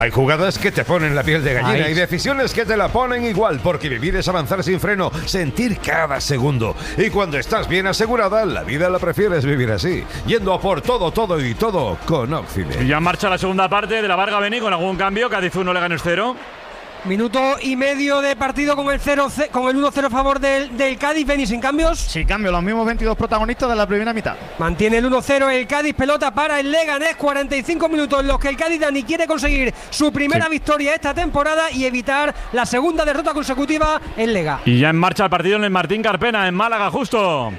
Hay jugadas que te ponen la piel de gallina y decisiones que te la ponen igual, porque vivir es avanzar sin freno, sentir cada segundo. Y cuando estás bien asegurada, la vida la prefieres vivir así, yendo a por todo con Occident. Y ya en marcha la segunda parte de la Varga Beni con algún cambio. Cádiz 1, Leganés 0. Minuto y medio de partido con el 1-0 a favor del Cádiz. Beni sin cambios. Sin cambio, los mismos 22 protagonistas de la primera mitad. Mantiene el 1-0 el Cádiz, pelota para el Leganés. 45 minutos en los que el Cádiz Dani quiere conseguir su primera victoria esta temporada y evitar la segunda derrota consecutiva en Lega. Y ya en marcha el partido en el Martín Carpena, en Málaga, justo.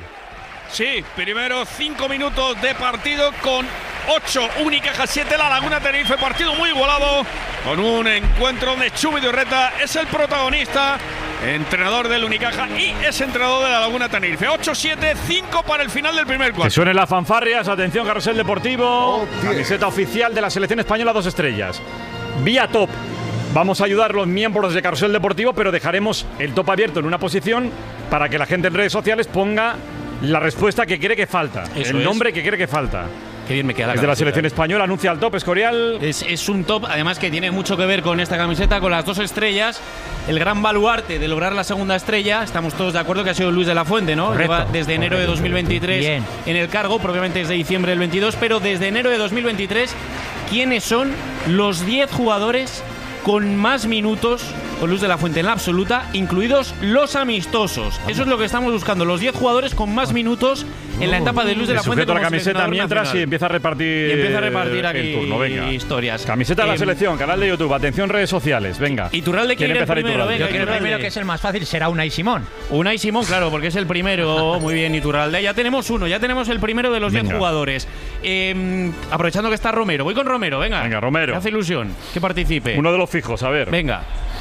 Sí, primero 5 minutos de partido con 8 Unicaja 7 La Laguna Tenerife, partido muy igualado, con un encuentro donde Chubi Durreta es el protagonista, entrenador del Unicaja y es entrenador de La Laguna Tenerife. 8-7, 5 para el final del primer cuarto. Que suenen las fanfarrias, atención, carrusel deportivo, camiseta oficial de la selección española 2 estrellas. Vía top. Vamos a ayudar a los miembros de Carrusel Deportivo, pero dejaremos el top abierto en una posición para que la gente en redes sociales ponga la respuesta que cree que falta, el nombre que cree que falta. Qué bien me queda la camiseta. Es de la selección española, anuncia el top, Escorial. Es un top, además que tiene mucho que ver con esta camiseta, con las 2 estrellas. El gran baluarte de lograr la segunda estrella, estamos todos de acuerdo que ha sido Luis de la Fuente, ¿no? Correcto. Lleva desde enero de 2023 Bien. en el cargo, propiamente desde diciembre del 22, pero desde enero de 2023, ¿quiénes son los 10 jugadores con más minutos con Luis de la Fuente en la absoluta, incluidos los amistosos? Eso es lo que estamos buscando, los 10 jugadores con más minutos en la etapa de Luis de la Fuente. Sujeta la camiseta mientras nacional. Y empieza a repartir aquí el turno, venga. Historias. Camiseta de la selección, canal de YouTube, atención redes sociales, venga. Iturralde quiere empezar primero, Yo creo primero que es el más fácil, será Unai Simón. Unai Simón, claro, porque es el primero. Muy bien, Iturralde. Ya tenemos uno, ya tenemos el primero de los 10 jugadores. Aprovechando que está Romero, voy con Romero, venga. Venga, Romero. Me hace ilusión que participe. Uno de los fijos, a ver. Venga.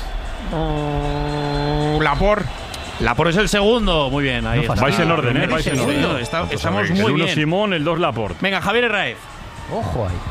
Laporte. Laporte es el segundo, muy bien. Ahí está. Vais en orden, vais en orden. Estamos el muy 1 bien. Simón, el 2 Laporte. Venga, Javier Herráez. Ojo ahí.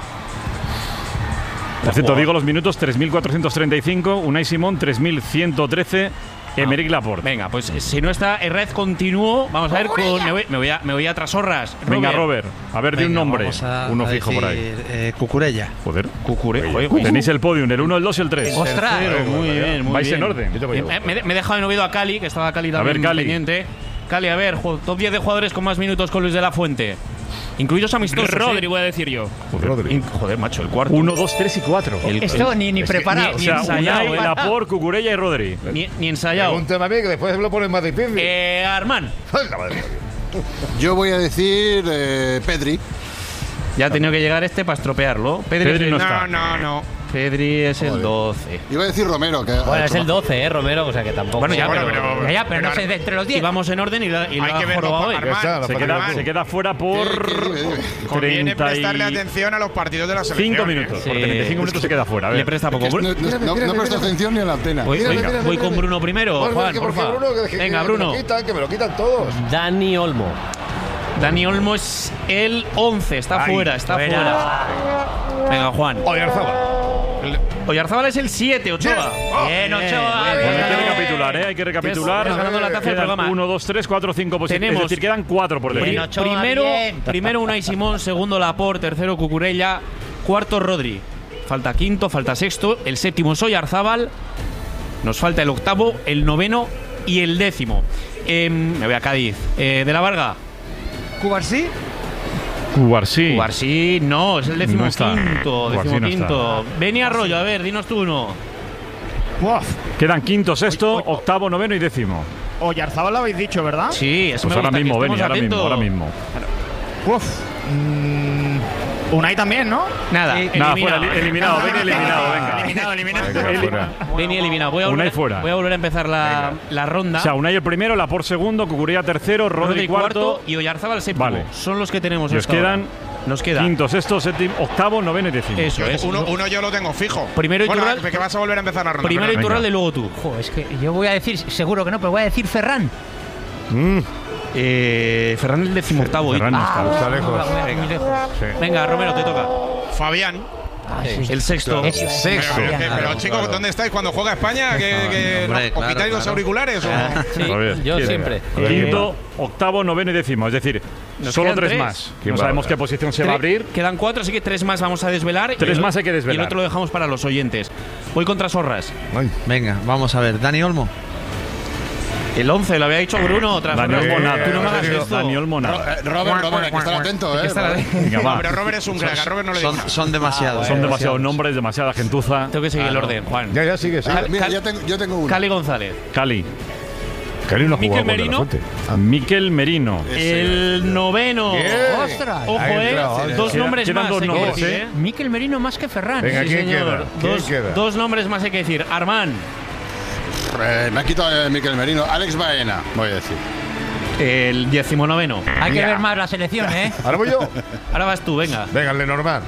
Por cierto, digo los minutos: 3.435, Unai Simón 3.113, Emerick Laporte. Venga, pues si no está Herráez, continúo. Vamos a ver con. Me voy a Trasorras. Venga, Robert, a ver, de un nombre. Uno fijo por ahí. Cucurella. Joder. Cucurella. Tenéis el podium, el 1, el 2 y el 3. ¡Ostras! Muy bien, muy Vais bien. en orden. Me he dejado en Oviedo a Cali, que estaba Cali también. A ver, Cali. Pendiente. Cali, a ver, top 10 de jugadores con más minutos con Luis de la Fuente. Incluidos amistosos. Rodri, voy a decir yo. Joder, macho, el cuarto. 1, 2, 3 y 4. Esto ni preparado. O sea, ensayado, Unai, Laporte, Cucurella y Rodri. Ni ensayado. Pregúntame a mí, que después me lo ponen más difícil. Armán. Yo voy a decir Pedri. Ya ha tenido que llegar este para estropearlo. Pedri no está. No. Pedri es el 12. Iba a decir Romero. Que Bueno, es el 12, Romero, o sea que tampoco. Bueno, ya, pero no sé, de entre los 10. Y vamos en orden y la Hay que verlo, jorobado hoy. Armán. Se queda fuera por Conviene prestarle atención a los partidos de la selección. 5 minutos. Por 35 minutos se queda fuera. A ver. Le presta poco. no presta atención ni a la antena. Voy con Bruno primero. Juan, por favor. Venga, Bruno. Que me lo quitan todos. Dani Olmo. Dani Olmo es el 11. Está fuera. Venga, Juan. Oyarzábal es el 7, Ochoa. Bien, Ochoa. Hay que recapitular, hay que recapitular. Ganando la taza del programa. 1, 2, 3, 4, 5 posiciones. Es decir, quedan 4 por Bien, delante. Ochoa, Primero Unai Simón, segundo Laporte, tercero Cucurella, cuarto Rodri. Falta quinto, falta sexto, el séptimo es Oyarzábal. Nos falta el octavo, el noveno y el décimo. Me voy a Cádiz. De la Varga. Cubarsí. Cubarsí no, es el No está. decimoquinto. Beni Arroyo, a ver, dinos tú uno. Quedan quinto, sexto, octavo, noveno y décimo. Oyarzábal lo habéis dicho, ¿verdad? Sí, eso Pues me ahora gusta, que mismo, Beni, estemos ahora atentos. mismo. Unai también, ¿no? Nada, Nada, fuera, eliminado, Beni eliminado, venga. Eliminado. Beni eliminado. Voy a Unai fuera. volver a empezar la ronda. O sea, Unai el primero, Laporte segundo, Cucurella tercero, Rodri cuarto. y Oyarzábal séptimo. Vale. Son los que tenemos. Y os hasta ahora. Nos queda quinto, sexto, séptimo, octavo, noveno y décimo. Eso es. Uno yo lo tengo fijo. Primero bueno, Iturralde. que vas a volver a empezar la ronda. Primero perdón. Iturralde y luego tú. Es que yo voy a decir, seguro que no, pero voy a decir Ferran. Ferran el decimoctavo. Ferran está lejos. Muy lejos. Venga, Romero, te toca. Fabián. El sexto. Pero chicos, ¿dónde estáis cuando juega España? ¿Os quitáis los auriculares? Sí, A ver, yo ¿quién? siempre. Quinto, octavo, noveno y décimo. Es decir, Nos Solo quedan 3 3. más. No sabemos qué posición se va a abrir. Quedan 4, así que 3 más vamos a desvelar. 3 más hay que desvelar. Y el otro lo dejamos para los oyentes. Voy contra Sorras. Venga, vamos a ver. Dani Olmo. El 11, lo había dicho Bruno otra vez. Dani Olmo nada. Tú no me hagas esto. Dani Olmo nada. Robert, hay que estar atento, Hay que estar atento. Venga, va. Pero Robert es un crack. A Robert no le digo nada. Son demasiados. Son demasiados nombres, demasiada gentuza. Tengo que seguir el orden, Juan. Ya, sigue. Mira, yo tengo uno. Cali González. Cali. Cali no ha Miquel jugado con De La Merino. Fuente. Miquel Merino. El noveno. Bien. ¡Ostras! Ojo, Ahí entrado, dos Quedan- nombres quedan más. dos hay que nombres, decir, ¿eh? Miquel Merino más que Ferran. Venga, Sí, ¿quién señor. queda? ¿Quién queda? Dos nombres más hay que decir. Armán. Me ha quitado Miquel Merino. Alex Baena, voy a decir. El 19. Hay que ver más la selección, ¿eh? Ahora voy yo. Ahora vas tú, venga. Venga, el Lenormand.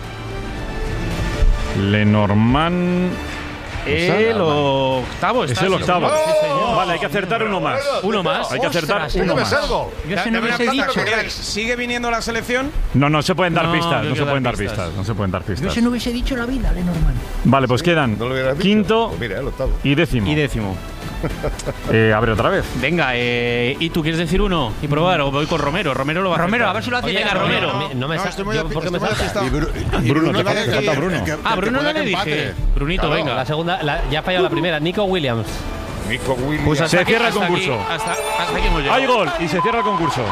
Lenormand. El octavo. Es está, el sí, octavo. señor. Sí, señor. Vale, hay que acertar uno más. Uno más. Hay que acertar Ostras, uno No me más. salgo. Yo se no Dame una hubiese plaza, dicho. Coquelin. ¿Sigue viniendo la selección? No se pueden dar No, pistas. yo No se quiero pueden dar dar pistas. pistas. No se pueden dar Yo pistas. se no hubiese dicho la vida, Lenormand. Vale, pues quedan No lo hubieras dicho. quinto Pues mira, el octavo. y décimo. Y décimo. A ver, otra vez. Venga, ¿y tú quieres decir uno? Y probar, o voy con Romero. Romero lo va a Romero, acertar. a ver si lo hace. Oye, bien. venga, Romero. No me estoy muy ¿por qué me salta? despistado. Bruno, te iba a decir falta Bruno. Ah, Bruno no puede le que dije. empate. Brunito, Claro, venga. La segunda, ya ha fallado la primera. Nico Williams. Nico Williams. Pues hasta Se aquí- cierra el hasta aquí- concurso. Hasta aquí hemos llegado. Hay gol y se cierra el concurso.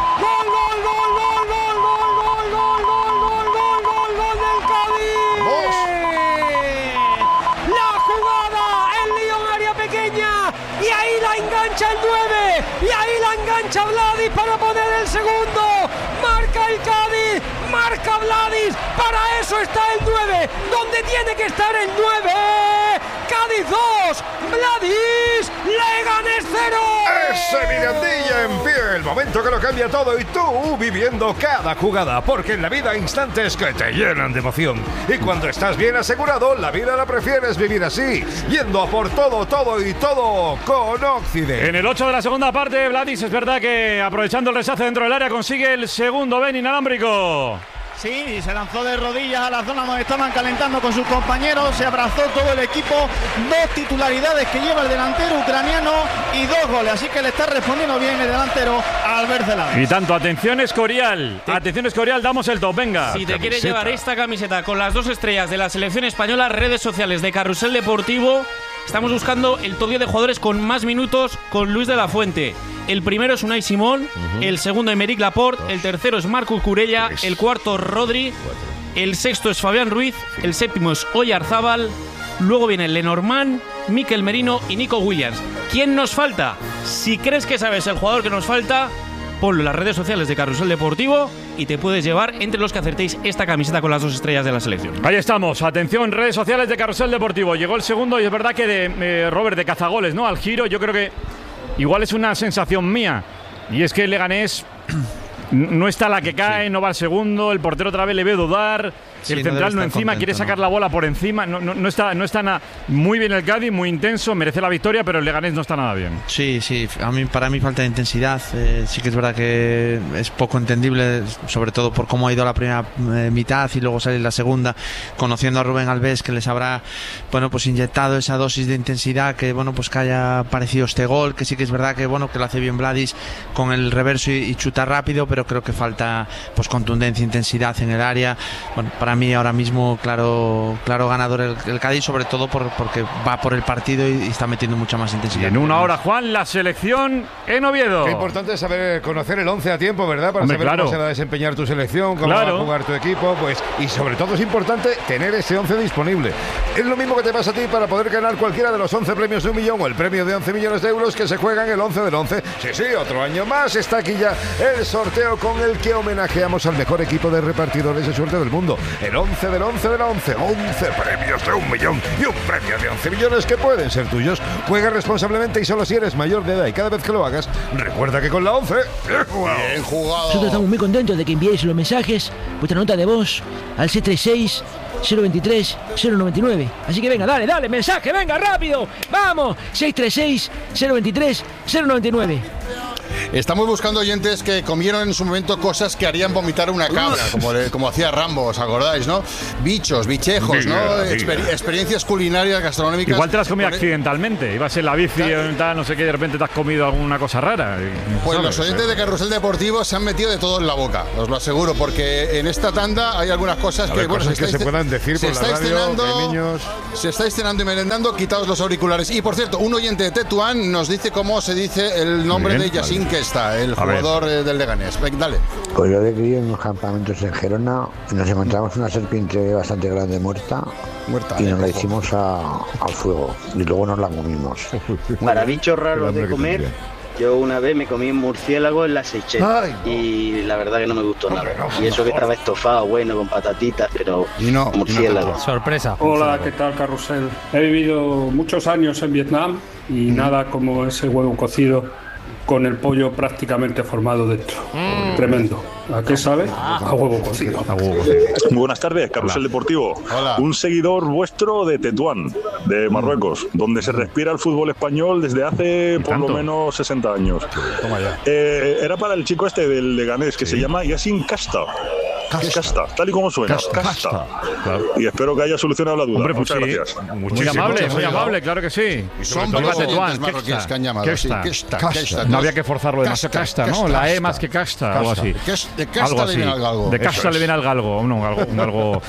La jugada, el Lyon área pequeña y ahí la engancha el 9 y ahí la engancha Vladis para poner el segundo. Marca el Cádiz, marca Vladis, para eso está el 9, donde tiene que estar el 9. Cádiz 2, Vladis, Leganés 0. Ese Mirandilla en pie, el momento que lo cambia todo y tú viviendo cada jugada, porque en la vida hay instantes que te llenan de emoción. Y cuando estás bien asegurado, la vida la prefieres vivir así, yendo a por todo, todo y todo con Occident. En el 8 de la segunda parte, Vladis es verdad que aprovechando el rechace dentro del área consigue el segundo Ben inalámbrico. Sí, se lanzó de rodillas a la zona donde estaban calentando con sus compañeros, se abrazó todo el equipo, 2 titularidades que lleva el delantero ucraniano y 2 goles, así que le está respondiendo bien el delantero Albert Zelán. Y tanto, atención Escorial, damos el top, venga. Si te quieres llevar esta camiseta con las 2 estrellas de la selección española, redes sociales de Carrusel Deportivo, estamos buscando el top 10 de jugadores con más minutos con Luis de la Fuente. El primero es Unai Simón, el segundo Aymeric Laporte, el tercero es Marco Curella, el cuarto Rodri, el sexto es Fabián Ruiz, el séptimo es Oyarzábal, luego viene Lenormand, Miquel Merino y Nico Williams. ¿Quién nos falta? Si crees que sabes el jugador que nos falta, ponlo en las redes sociales de Carrusel Deportivo y te puedes llevar entre los que acertéis esta camiseta con las 2 estrellas de la selección. Ahí estamos, atención, redes sociales de Carrusel Deportivo. Llegó el segundo y es verdad que de Robert de cazagoles, ¿no? Al giro, yo creo que igual es una sensación mía. Y es que el Leganés no está la que cae, no va al segundo, el portero otra vez le ve dudar, Sí, el no central debe no estar encima, contento, quiere sacar ¿no? la bola por encima, no está nada muy bien el Cádiz, muy intenso, merece la victoria, pero el Leganés no está nada bien. Sí, para mí falta de intensidad. Sí que es verdad que es poco entendible, sobre todo por cómo ha ido la primera mitad y luego salir la segunda, conociendo a Rubén Alves, que les habrá pues inyectado esa dosis de intensidad que que haya aparecido este gol, que sí que es verdad que que lo hace bien Vladis con el reverso y chuta rápido, pero creo que falta contundencia, intensidad en el área. Bueno, para mí ahora mismo claro ganador el Cádiz, sobre todo porque va por el partido y está metiendo mucha más Y intensidad. en una hora, Juan, la selección en Oviedo. Qué importante es saber conocer el 11 a tiempo, ¿verdad? Para Hombre, saber claro. cómo se va a desempeñar tu selección, cómo Claro. va a jugar tu equipo, y sobre todo es importante tener ese 11 disponible. Es lo mismo que te pasa a ti para poder ganar cualquiera de los 11 premios de 1 millón o el premio de 11 millones de euros que se juegan el 11 del 11. Sí, otro año más está aquí ya el sorteo con el que homenajeamos al mejor equipo de repartidores de suerte del mundo. El 11 del 11 del 11. 11 premios de 1 millón y un premio de 11 millones que pueden ser tuyos. Juega responsablemente y solo si eres mayor de edad, y cada vez que lo hagas, recuerda que con la 11, bien jugado. Bien jugado. Nosotros estamos muy contentos de que enviéis los mensajes, vuestra nota de voz al 636 023 099. Así que venga, dale, mensaje, venga, rápido. Vamos, 636 023 099. Estamos buscando oyentes que comieron en su momento cosas que harían vomitar una cabra, como hacía Rambo, ¿os acordáis, no? Bichos, bichejos, ¿no? Experiencias culinarias, gastronómicas. Igual te las comí accidentalmente. Ibas en la bici, tal, no sé qué, y de repente te has comido alguna cosa rara. Pues los oyentes de Carrusel Deportivo se han metido de todo en la boca, os lo aseguro, porque en esta tanda hay algunas cosas que, bueno, se puedan decir por la radio, niños. Se estáis cenando y merendando, quitaos los auriculares. Y por cierto, un oyente de Tetuán nos dice cómo se dice el nombre de Yacine Questa, el jugador del Leganés. Dale. Pues yo he criado en unos campamentos en Gerona, nos encontramos una serpiente bastante grande muerta y nos la hicimos al fuego y luego nos la comimos. Para bichos raros de comer, yo una vez me comí un murciélago en la Seychelles y la verdad que no me gustó nada. Y eso que estaba estofado, bueno, con patatitas, pero murciélago. Sorpresa. Hola, ¿qué tal, Carrusel? He vivido muchos años en Vietnam y nada como ese huevo cocido con el pollo prácticamente formado dentro. Tremendo. ¿A qué sabe? A huevo cocido. Muy buenas tardes, Carrusel Deportivo. Hola. Un seguidor vuestro de Tetuán, de Marruecos, donde se respira el fútbol español desde hace por lo menos 60 años. Era para el chico este del Leganés, que se llama Yacine Questa. Casta, tal y como suena. Casta. Claro. Y espero que haya solucionado la duda. Hombre, pues muchas gracias. Muy amable, claro que sí. Son Tetuán, marroquíes que han llamado así. Questa. No había que forzarlo demasiado. Casta, ¿no? La E más que casta, algo así. De Casta le viene al galgo. De Casta le viene al galgo. No, algo.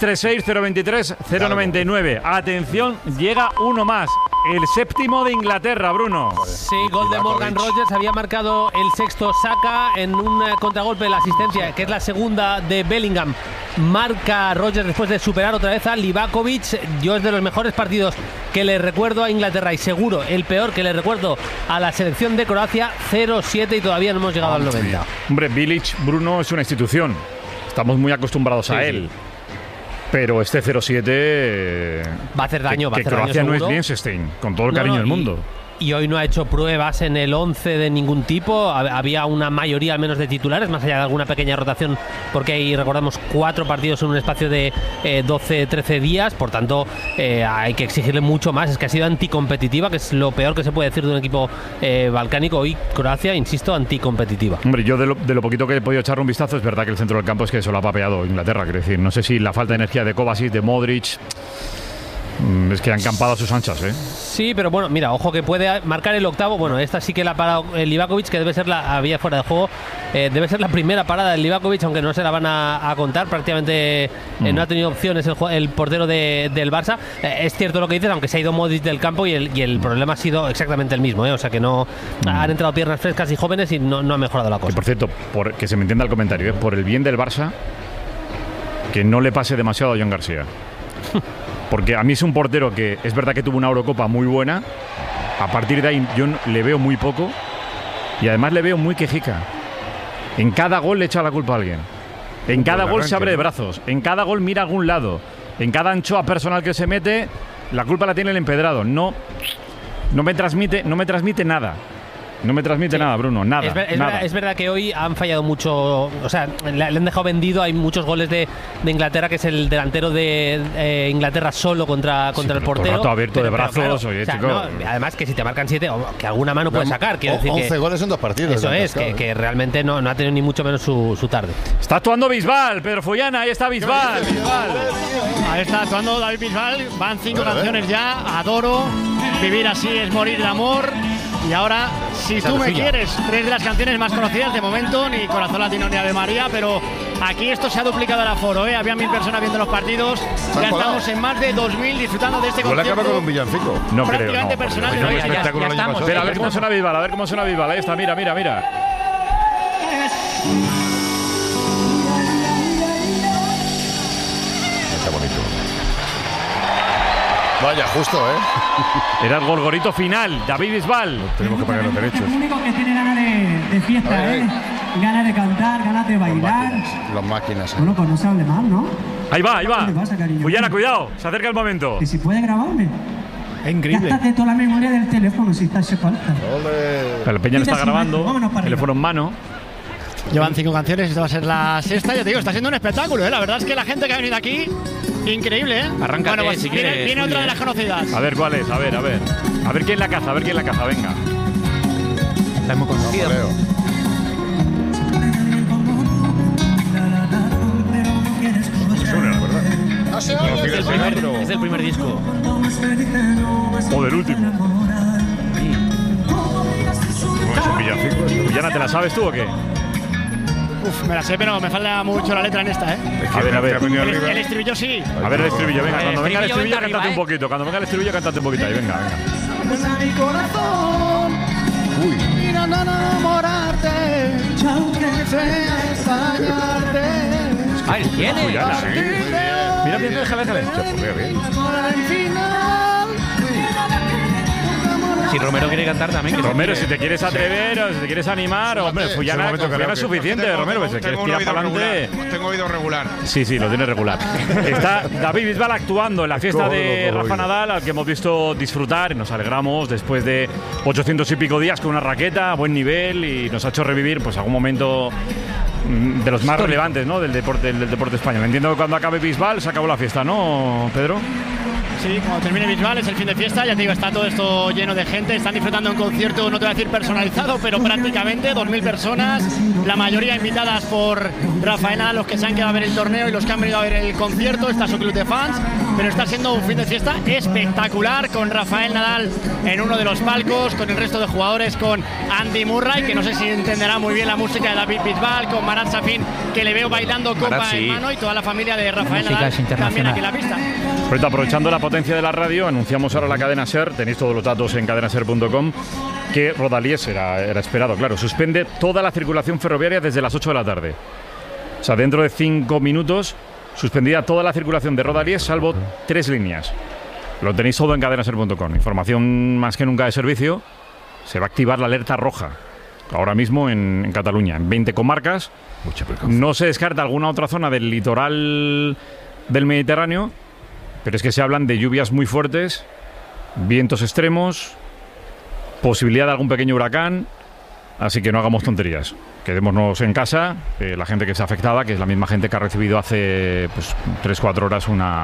636-023-099. Atención, llega uno más. El séptimo de Inglaterra, Bruno. Sí, gol de Morgan Rogers. Había marcado el sexto Saka en un contragolpe de la asistencia, que es la segunda de Bellingham. Marca Rogers después de superar otra vez a Livakovic. Yo es de los mejores partidos que le recuerdo a Inglaterra y seguro el peor que le recuerdo a la selección de Croacia. 0-7 y todavía no hemos llegado al 90. Hombre, Bilic, Bruno, es una institución. Estamos muy acostumbrados a él. Pero este 0-7 va a hacer daño, que Croacia no es Liechtenstein, con todo el cariño del mundo. Y hoy no ha hecho pruebas en el 11 de ningún tipo. Había una mayoría al menos de titulares, más allá de alguna pequeña rotación, porque ahí recordamos 4 partidos en un espacio de 12-13 días. Por tanto, hay que exigirle mucho más. Es que ha sido anticompetitiva, que es lo peor que se puede decir de un equipo balcánico. Hoy Croacia, insisto, anticompetitiva. Hombre, yo de lo poquito que he podido echarle un vistazo, es verdad que el centro del campo es que se lo ha papeado Inglaterra. Quiero decir, no sé si la falta de energía de Kovacic, de Modric, es que han campado a sus anchas, ¿eh? Sí, pero bueno, mira, ojo que puede marcar el octavo. Bueno, esta sí que la ha parado el Livakovic, que debe ser había fuera de juego. Debe ser la primera parada del Livakovic, aunque no se la van a contar. Prácticamente no ha tenido opciones el portero del Barça. Es cierto lo que dices, aunque se ha ido Modric del campo y el problema ha sido exactamente el mismo, ¿eh? O sea que no han entrado piernas frescas y jóvenes y no ha mejorado la cosa. Y por cierto, que se me entienda el comentario, por el bien del Barça, que no le pase demasiado a Joan García. Porque a mí es un portero que es verdad que tuvo una Eurocopa muy buena. A partir de ahí yo le veo muy poco. Y además le veo muy quejica. En cada gol le echa la culpa a alguien. En cada gol se abre de brazos. En cada gol mira a algún lado. En cada anchoa personal que se mete, la culpa la tiene el empedrado. No me transmite nada. No me transmite nada, Bruno, nada. Es verdad que hoy han fallado mucho, o sea, le han dejado vendido. Hay muchos goles de Inglaterra, que es el delantero de Inglaterra solo contra el portero. Rato abierto de brazos, claro, oye, o sea, chico. No, además que si te marcan 7, que alguna mano puede sacar. Quiero decir 11 goles en 2 partidos. Eso es, que realmente no ha tenido ni mucho menos su tarde. Está actuando Bisbal, Pedro Follana, ahí está Bisbal. Ahí está actuando David Bisbal. Van 5 canciones ya. Adoro, Vivir así es morir de amor. Y ahora, Si tú me quieres, 3 de las canciones más conocidas de momento, ni Corazón Latino ni Ave María, pero aquí esto se ha duplicado el aforo, ¿eh? Había 1000 personas viendo los partidos, ya estamos en más de 2000 disfrutando de este concierto. ¿Yo le acabo con un villancico? No prácticamente creo, personal. No, espectáculo el año pasado. Pero a ver cómo suena Bisbal, a ver cómo suena Bisbal. Ahí está, mira. Está bonito. Vaya, justo, ¿eh? Era el gorgorito final, David Bisbal. Tenemos que pagar los derechos. Es el único que tiene ganas de fiesta, ¿eh? Ganas de cantar, ganas de bailar. Las máquinas. Bueno, pues no se hable mal, ¿no? Ahí va. ¿Qué te pasa, cariño? Fullana, cuidado, se acerca el momento. Que si puede grabarme. Es increíble. Gástate toda la memoria del teléfono si te hace falta. Pero el Peña no está grabando, teléfono en mano. Llevan 5 canciones, esta va a ser la sexta. Ya te digo, está siendo un espectáculo, ¿eh? La verdad es que la gente que ha venido aquí, increíble, ¿eh? Arráncate, bueno, pues si quieres. Viene otra de las conocidas. A ver cuál es, a ver. A ver quién la caza, venga. Esta es muy conocida. No se oye. Es del primer disco. O del último. Yana, ¿te la sabes tú o qué? Uf, me la sé, pero me falta mucho la letra en esta, ¿eh? A ver. El estribillo sí. A ver el estribillo, venga. Cuando venga el estribillo, cántate un poquito. Cuando venga el estribillo, cántate un poquito ahí, venga. Mi corazón. Uy. Mira, no enamorarte. Aunque sea estallarte. Ay, ¿quién es? Yana, sí. Mira, déjale. Si Romero quiere cantar también. Que Romero, si te quieres atrever o si te quieres animar, hombre, Fuyana es suficiente, Romero. Si quieres tirar para adelante. Tengo oído regular. Sí, lo tiene regular. Está David Bisbal actuando en la fiesta de Rafa Nadal, al que hemos visto disfrutar. Nos alegramos después de 800 y pico días con una raqueta a buen nivel y nos ha hecho revivir pues algún momento de los más relevantes, ¿no? del deporte español. Entiendo que cuando acabe Bisbal se acabó la fiesta, ¿no, Pedro? Sí, cuando termine Bisbal es el fin de fiesta, ya te digo, está todo esto lleno de gente, están disfrutando de un concierto, no te voy a decir personalizado, pero prácticamente 2.000 personas, la mayoría invitadas por Rafael Nadal, los que se han quedado a ver el torneo y los que han venido a ver el concierto, está su club de fans, pero está siendo un fin de fiesta espectacular con Rafael Nadal en uno de los palcos, con el resto de jugadores, con Andy Murray, que no sé si entenderá muy bien la música de David Bisbal, con Marat Safin, que le veo bailando copa en mano, y toda la familia de Rafael Nadal también aquí en la pista. Ahorita, aprovechando la potencia de la radio, anunciamos ahora la cadena SER, tenéis todos los datos en cadenaser.com, que Rodalies era esperado, claro, suspende toda la circulación ferroviaria desde las 8 de la tarde. O sea, dentro de 5 minutos suspendida toda la circulación de Rodalies, salvo 3 líneas. Lo tenéis todo en cadenaser.com. Información más que nunca de servicio. Se va a activar la alerta roja ahora mismo en Cataluña, en 20 comarcas. No se descarta alguna otra zona del litoral del Mediterráneo, pero es que se hablan de lluvias muy fuertes, vientos extremos, posibilidad de algún pequeño huracán, así que no hagamos tonterías. Quedémonos en casa, la gente que está afectada, que es la misma gente que ha recibido hace 3-4 horas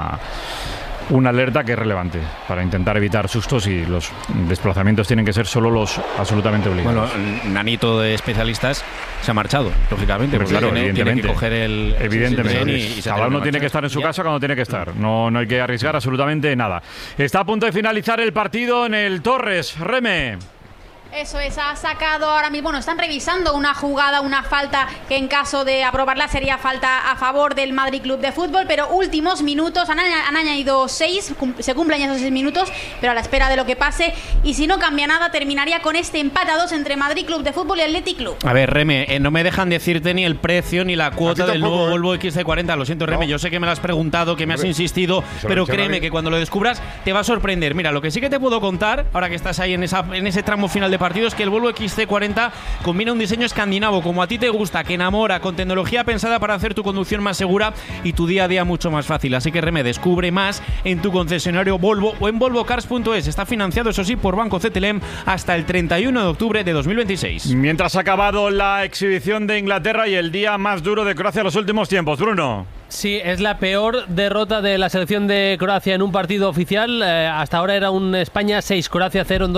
una alerta que es relevante para intentar evitar sustos, y los desplazamientos tienen que ser solo los absolutamente obligados. Bueno, Nanito de especialistas se ha marchado, lógicamente, porque claro, tiene que coger el... Evidentemente, y cada uno tiene que estar en su casa cuando tiene que estar. No hay que arriesgar absolutamente nada. Está a punto de finalizar el partido en el Torres. Reme. Eso es, ha sacado ahora mismo, bueno, están revisando una jugada, una falta que en caso de aprobarla sería falta a favor del Madrid Club de Fútbol, pero últimos minutos, han añadido 6, se cumplen ya esos 6 minutos, pero a la espera de lo que pase, y si no cambia nada, terminaría con este empate a 2 entre Madrid Club de Fútbol y Athletic Club. A ver, Reme, no me dejan decirte ni el precio ni la cuota del nuevo Volvo XC40, lo siento, Reme, yo sé que me lo has preguntado, que me has insistido, pero créeme que cuando lo descubras te va a sorprender. Mira, lo que sí que te puedo contar, ahora que estás ahí en ese tramo final de partido, es que el Volvo XC40 combina un diseño escandinavo como a ti te gusta, que enamora, con tecnología pensada para hacer tu conducción más segura y tu día a día mucho más fácil. Así que Reme, descubre más en tu concesionario Volvo o en volvocars.es. Está financiado, eso sí, por Banco CTLM hasta el 31 de octubre de 2026. Mientras ha acabado la exhibición de Inglaterra y el día más duro de Croacia en los últimos tiempos, Bruno. Sí, es la peor derrota de la selección de Croacia en un partido oficial. Hasta ahora era un España 6, Croacia 0 en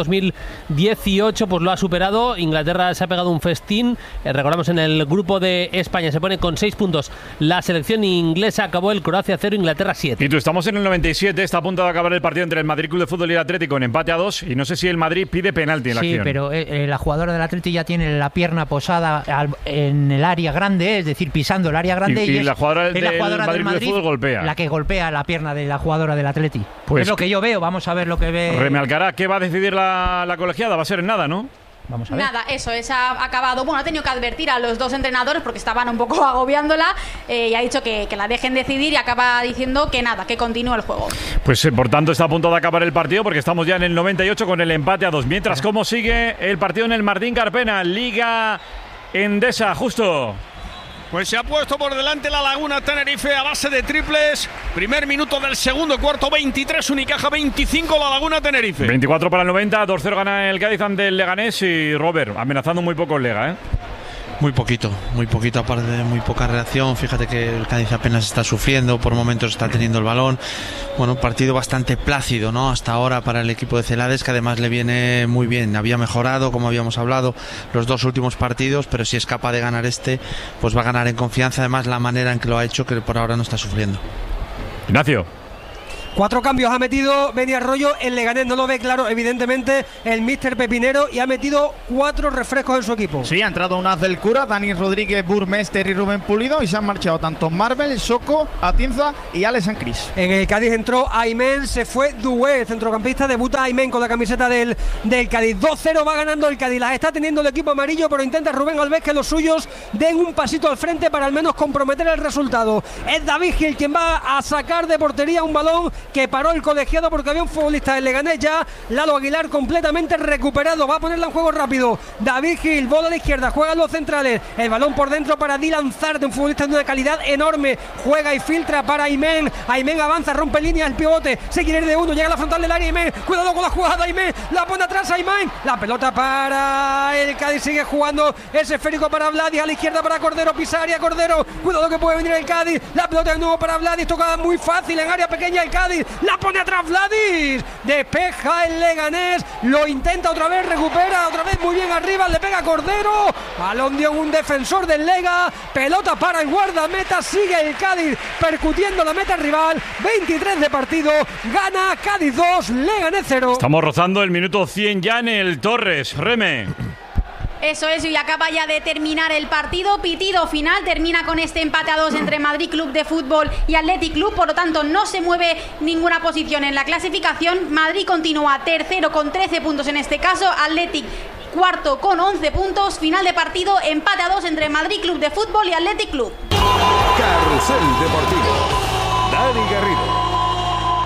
2018, pues lo ha superado. Inglaterra se ha pegado un festín. Recordamos, en el grupo de España se pone con 6 puntos. La selección inglesa acabó el Croacia 0, Inglaterra 7. Y tú, estamos en el 97, está a punto de acabar el partido entre el Madrid Club de Fútbol y el Atlético en empate a 2, y no sé si el Madrid pide penalti en la acción. Sí, pero la jugadora del Atlético ya tiene la pierna posada en el área grande, es decir, pisando el área grande. Y la jugadora del Madrid de fútbol golpea. La que golpea la pierna de la jugadora del Atleti. Pues es lo que yo veo, vamos a ver lo que ve. Reme Alcaraz, ¿qué va a decidir la colegiada? Va a ser en nada, ¿no? Vamos a ver. Nada, eso es, ha acabado. Bueno, ha tenido que advertir a los dos entrenadores porque estaban un poco agobiándola, y ha dicho que la dejen decidir, y acaba diciendo que nada, que continúe el juego. Pues por tanto está a punto de acabar el partido, porque estamos ya en el 98 con el empate a 2. Mientras, ¿cómo sigue el partido en el Martín Carpena? Liga Endesa, justo. Pues se ha puesto por delante la Laguna Tenerife a base de triples. Primer minuto del segundo cuarto, 23 Unicaja, 25 la Laguna Tenerife. 24 para el 90, 2-0 gana el Cádiz ante el Leganés, y Robert amenazando muy poco el Lega, ¿eh? Muy poquito, aparte de muy poca reacción. Fíjate que el Cádiz apenas está sufriendo, por momentos está teniendo el balón. Bueno, partido bastante plácido, ¿no? Hasta ahora para el equipo de Celades, que además le viene muy bien. Había mejorado, como habíamos hablado, los 2 últimos partidos, pero si es capaz de ganar este, pues va a ganar en confianza. Además, la manera en que lo ha hecho, que por ahora no está sufriendo. Ignacio. 4 cambios ha metido Beni Arroyo. El Leganés no lo ve claro, evidentemente, el míster Pepinero, y ha metido 4 refrescos en su equipo. Sí, ha entrado un haz del cura, Dani Rodríguez, Burmester y Rubén Pulido, y se han marchado tanto Marvel, Soco, Atienza y Alex San Cris. En el Cádiz entró Aymen, se fue Dué, el centrocampista, debuta Aymen con la camiseta del Cádiz. 2-0 va ganando el Cádiz, las está teniendo el equipo amarillo, pero intenta Rubén Alves que los suyos den un pasito al frente para al menos comprometer el resultado. Es David Gil quien va a sacar de portería un balón que paró el colegiado porque había un futbolista del Leganés ya. Lalo Aguilar completamente recuperado, va a ponerla en juego rápido. David Gil, bola a la izquierda, juega los centrales, el balón por dentro para Dylan Zarte, un futbolista de una calidad enorme, juega y filtra para Aymen. Aymen avanza, rompe línea, el pivote, se quiere ir de uno, llega a la frontal del área. Aymen, cuidado con la jugada, Aymen, la pone atrás Aymen, la pelota para el Cádiz, sigue jugando ese esférico para Vladis, a la izquierda para Cordero, pisa área Cordero, cuidado que puede venir el Cádiz, la pelota de nuevo para Vladis, tocada muy fácil en área pequeña el Cádiz, la pone atrás Vladis, despeja el Leganés, lo intenta otra vez, recupera otra vez muy bien arriba, le pega Cordero, balón dio un defensor del Lega, pelota para el guardameta, sigue el Cádiz percutiendo la meta rival, 23 de partido, gana Cádiz 2, Leganés 0. Estamos rozando el minuto 100 ya en el Torres, Reme. Eso, y acaba ya de terminar el partido. Pitido final, termina con este empate a 2 entre Madrid Club de Fútbol y Athletic Club, por lo tanto no se mueve ninguna posición en la clasificación. Madrid continúa tercero con 13 puntos en este caso, Athletic cuarto con 11 puntos. Final de partido, empate a 2 entre Madrid Club de Fútbol y Athletic Club. Carrusel Deportivo, Dani Garrido.